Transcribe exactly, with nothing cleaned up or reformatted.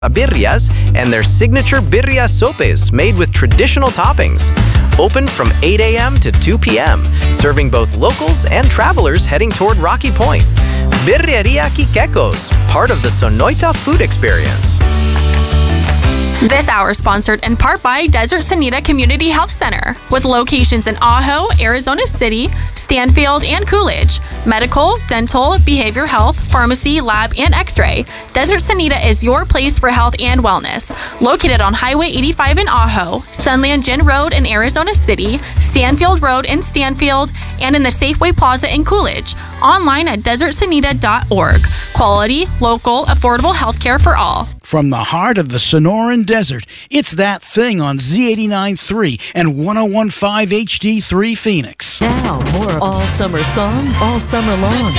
birrias and their signature birria sopes made with traditional toppings. Open from eight a.m. to two p.m., serving both locals and travelers heading toward Rocky Point. Birreria Quiquecos, part of the Sonoita food experience. This hour is sponsored in part by Desert Sanita Community Health Center, with locations in Ajo, Arizona City, Stanfield, and Coolidge. Medical, dental, behavioral health, pharmacy, lab, and x-ray. Desert Sanita is your place for health and wellness. Located on Highway eighty-five in Ajo, Sunland Gin Road in Arizona City, Stanfield Road in Stanfield, and in the Safeway Plaza in Coolidge. Online at desert sanita dot org. Quality, local, affordable healthcare for all. From the heart of the Sonoran Desert, it's That Thing on Z eighty-nine point three and one oh one point five H D three Phoenix. Now, more all summer songs all summer long.